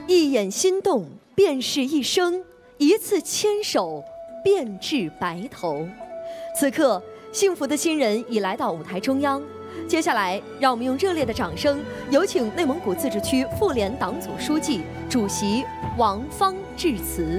一眼心动便是一生，一次牵手便至白头。此刻，幸福的新人已来到舞台中央。接下来，让我们用热烈的掌声，有请内蒙古自治区妇联党组书记、主席王芳致辞。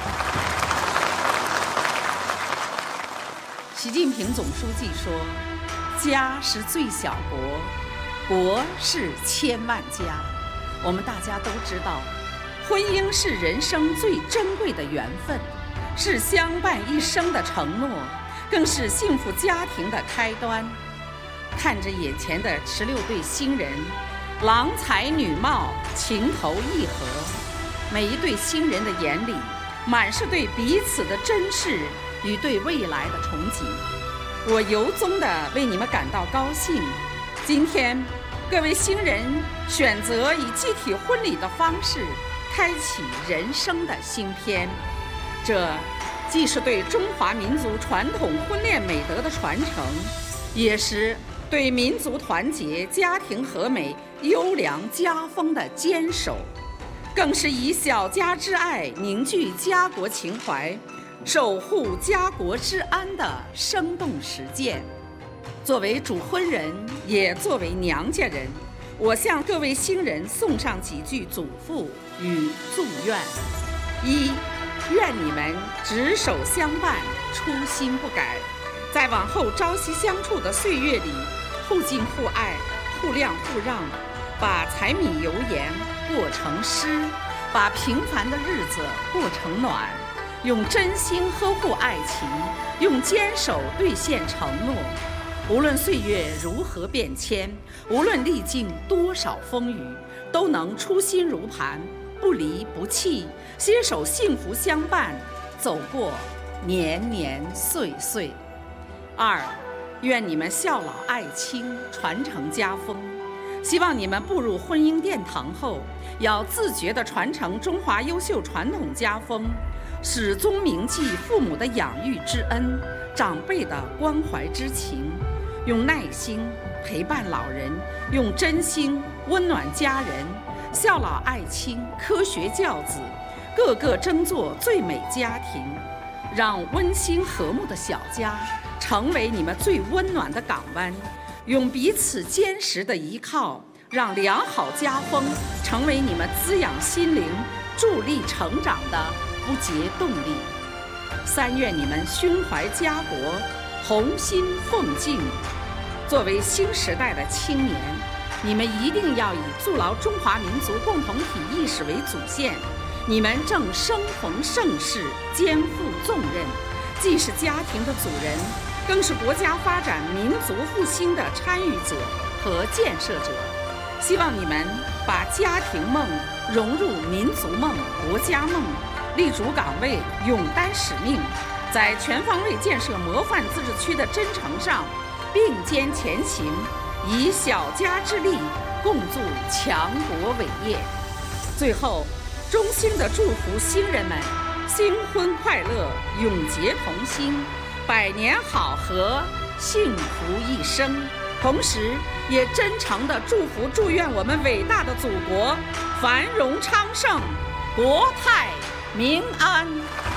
习近平总书记说：“家是最小国，国是千万家。”我们大家都知道，婚姻是人生最珍贵的缘分，是相伴一生的承诺，更是幸福家庭的开端。看着眼前的16对新人，郎才女貌，情投意合，每一对新人的眼里满是对彼此的珍视与对未来的憧憬。我由衷地为你们感到高兴。今天，各位新人选择以集体婚礼的方式开启人生的新篇，这既是对中华民族传统婚恋美德的传承，也是对民族团结、家庭和美、优良家风的坚守，更是以小家之爱凝聚家国情怀，守护家国之安的生动实践。作为主婚人，也作为娘家人，我向各位新人送上几句嘱咐与祝愿：一，愿你们执手相伴，初心不改，在往后朝夕相处的岁月里，互敬互爱，互谅互让，把柴米油盐过成诗，把平凡的日子过成暖，用真心呵护爱情，用坚守兑现承诺。无论岁月如何变迁，无论历经多少风雨，都能初心如磐，不离不弃，携手幸福相伴，走过年年岁岁。二，愿你们孝老爱亲，传承家风。希望你们步入婚姻殿堂后，要自觉地传承中华优秀传统家风，始终铭记父母的养育之恩，长辈的关怀之情，用耐心陪伴老人，用真心温暖家人，孝老爱亲，科学教子，个个争做最美家庭，让温馨和睦的小家成为你们最温暖的港湾，用彼此坚实的依靠，让良好家风成为你们滋养心灵、助力成长的不竭动力。三，愿你们胸怀家国，同心奉敬。作为新时代的青年，你们一定要以筑牢中华民族共同体意识为主线。你们正生逢盛世，肩负重任，既是家庭的主人，更是国家发展民族复兴的参与者和建设者。希望你们把家庭梦融入民族梦、国家梦，立足岗位，勇担使命，在全方位建设模范自治区的征程上并肩前行，以小家之力共筑强国伟业。最后，衷心地祝福新人们新婚快乐，永结同心，百年好合，幸福一生。同时也真诚地祝福祝愿我们伟大的祖国繁荣昌盛，国泰民安。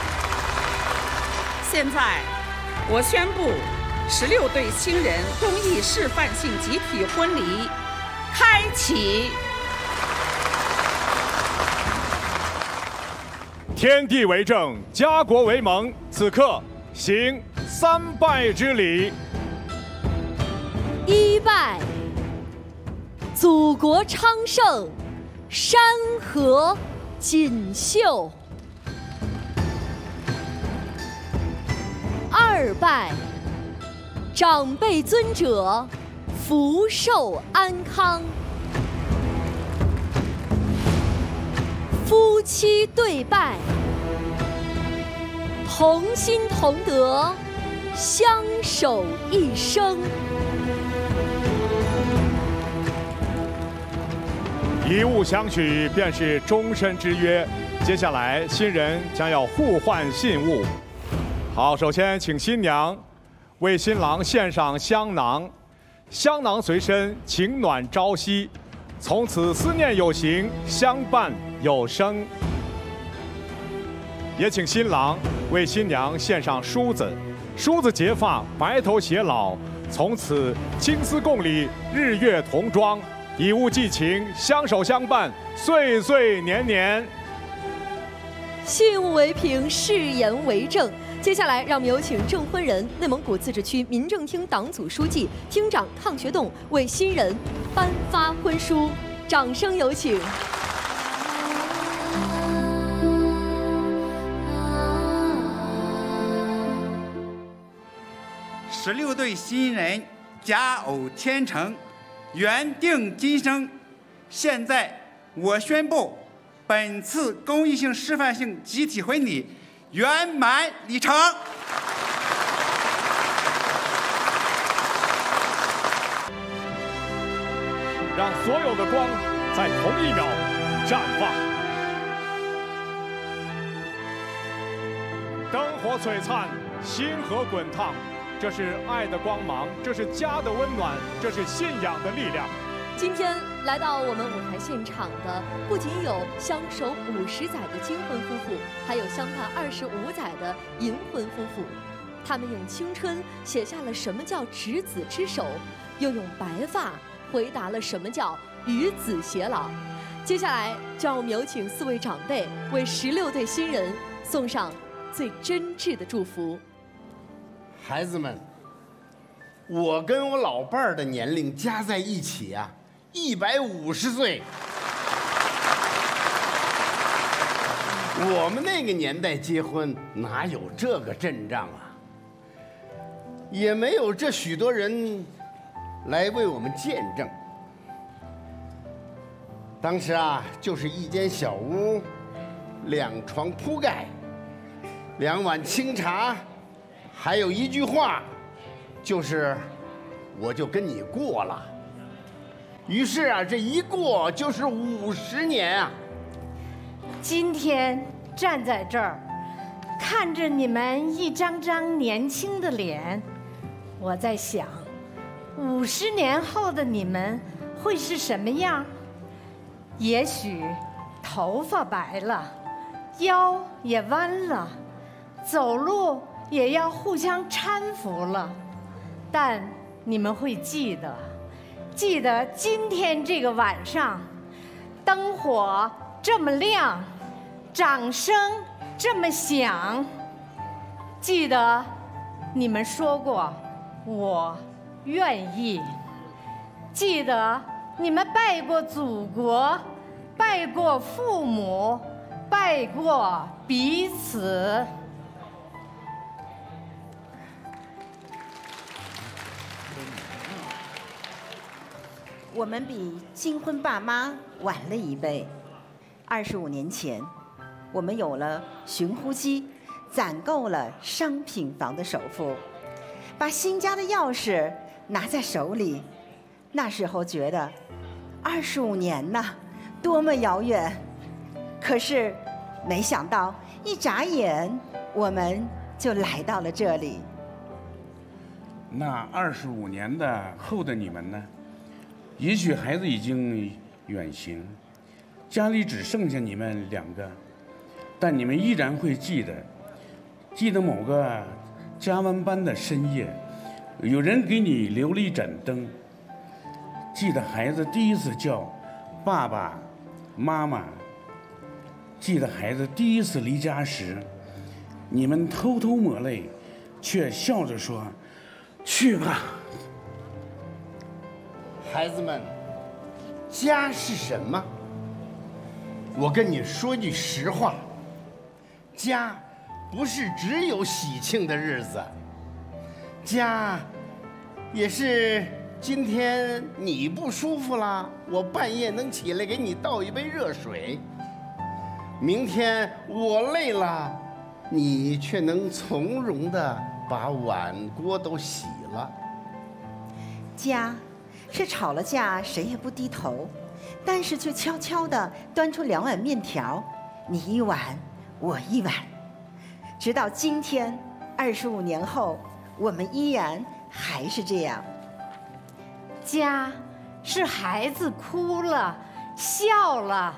现在我宣布16对新人公益示范性集体婚礼开启。 天地为证，家国为盟，此刻行3拜之礼。 1拜，祖国昌盛，山河锦绣。2拜，长辈尊者，福寿安康。夫妻对拜，同心同德，相守一生。 一物相许便是终身之约。接下来，新人将要互换信物。好，首先请新娘为新郎献上香囊，香囊随身，情暖朝夕，从此思念有情，相伴有声。也请新郎为新娘献上梳子，梳子结发，白头偕老，从此青丝共理，日月同庄，以物寄情，相守相伴，岁岁年年。 信物为凭，誓言为证。接下来，让我们有请证婚人内蒙古自治区民政厅党组书记、厅长康学栋为新人颁发婚书，掌声有请。 16对新人佳偶天成，缘定今生。现在我宣布，本次公益性示范性集体婚礼圆满礼成。 让所有的光在同一秒绽放，灯火璀璨，星河滚烫。这是爱的光芒，这是家的温暖，这是信仰的力量。 今天来到我们舞台现场的，不仅有相守50载的金婚夫妇，还有相伴25载的银婚夫妇。他们用青春写下了什么叫执子之手，又用白发回答了什么叫与子偕老。接下来，就让我们有请4位长辈为16对新人送上最真挚的祝福。 孩子们，我跟我老伴儿的年龄加在一起啊，150岁。我们那个年代结婚哪有这个阵仗啊？也没有这许多人来为我们见证。当时啊，就是一间小屋，2床铺盖，2碗清茶。还有一句话，就是我就跟你过了。于是啊，这一过就是50年啊。 今天站在这儿，看着你们一张张年轻的脸，我在想，50年后的你们会是什么样？也许头发白了，腰也弯了，走路也要互相搀扶了，但你们会记得今天这个晚上，灯火这么亮，掌声这么响，记得你们说过我愿意，记得你们拜过祖国，拜过父母，拜过彼此。 我们比金婚爸妈晚了1辈。25年前，我们有了寻呼机，攒够了商品房的首付，把新家的钥匙拿在手里。那时候觉得25年呐，多么遥远！可是没想到，一眨眼，我们就来到了这里。 那25年的后的你们呢？也许孩子已经远行，家里只剩下你们2个，但你们依然会记得某个加完班的深夜，有人给你留了一盏灯，记得孩子第一次叫爸爸妈妈，记得孩子第一次离家时，你们偷偷抹泪，却笑着说去吧。 孩子们，家是什么？我跟你说句实话，家不是只有喜庆的日子，家也是今天你不舒服了，我半夜能起来给你倒一杯热水；明天我累了，你却能从容地把碗锅都洗了。 家是吵了架谁也不低头，但是却悄悄地端出2碗面条，你一碗我一碗，直到今天25年后，我们依然还是这样。 家是孩子哭了笑了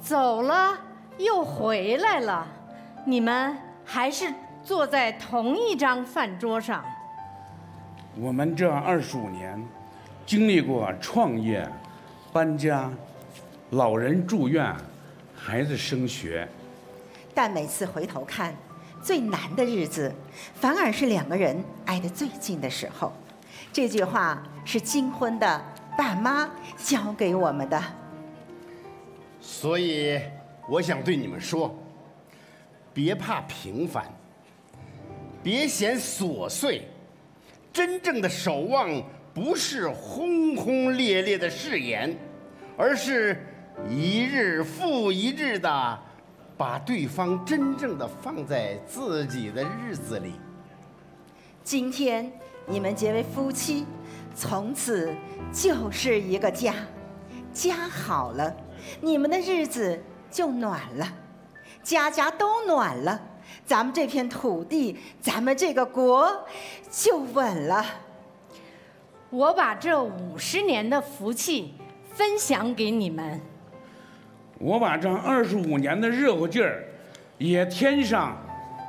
走了又回来了，你们还是坐在同一张饭桌上。 我们这25年，经历过创业、搬家、老人住院、孩子升学， 但每次回头看，最难的日子，反而是2个人挨得最近的时候。这句话是金婚的爸妈教给我们的。 所以我想对你们说，别怕平凡，别嫌琐碎，真正的守望不是轰轰烈烈的誓言，而是一日复一日的把对方真正的放在自己的日子里。 今天你们结为夫妻，从此就是一个家，家好了，你们的日子就暖了，家家都暖了，咱们这片土地，咱们这个国就稳了。 我把这50年的福气分享给你们， 我把这25年的热乎劲儿也添上。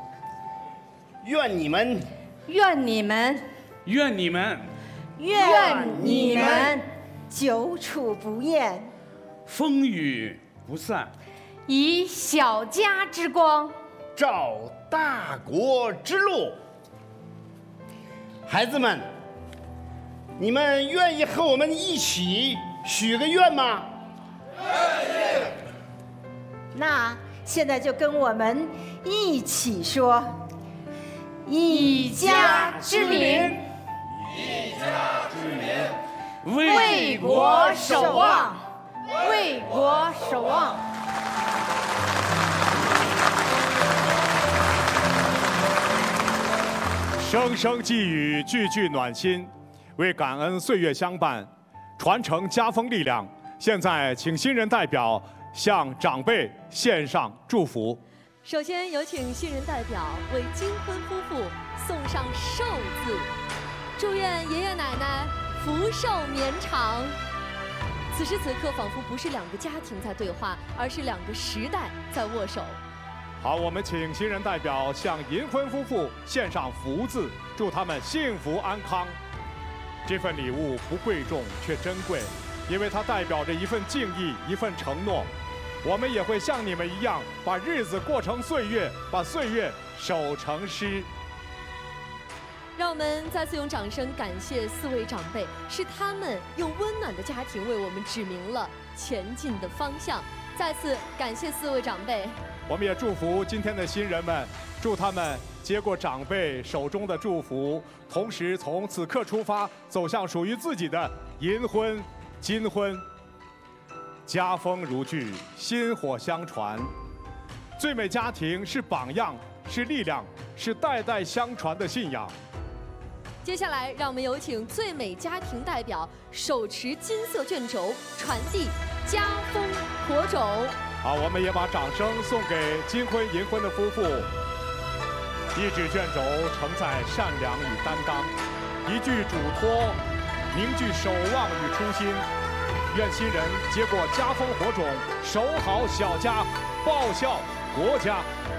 愿你们， 愿你们， 愿你们， 愿你们久处不厌， 风雨不散， 以小家之光照大国之路。孩子们，你们愿意和我们一起许个愿吗？ 愿意。那现在就跟我们一起说： 以家之名， 以家之名， 为国守望，为国守望。 声声寄语，句句暖心，为感恩岁月相伴，传承家风力量。现在，请新人代表向长辈献上祝福。 首先有请新人代表为金婚夫妇送上寿字，祝愿爷爷奶奶福寿绵长。此时此刻，仿佛不是2个家庭在对话，而是2个时代在握手。 好，我们请新人代表向银婚夫妇献上福字，祝他们幸福安康。这份礼物不贵重却珍贵，因为它代表着一份敬意，一份承诺。我们也会像你们一样，把日子过成岁月，把岁月守成诗。 让我们再次用掌声感谢4位长辈，是他们用温暖的家庭为我们指明了前进的方向。再次感谢4位长辈。 我们也祝福今天的新人们，祝他们接过长辈手中的祝福，同时从此刻出发，走向属于自己的银婚、金婚。家风如炬，薪火相传。最美家庭是榜样，是力量，是代代相传的信仰。 接下来，让我们有请最美家庭代表手持金色卷轴，传递家风火种。 好，我们也把掌声送给金婚、银婚的夫妇。一纸卷轴承载善良与担当，一句嘱托凝聚守望与初心。愿新人接过家风火种，守好小家，报效国家。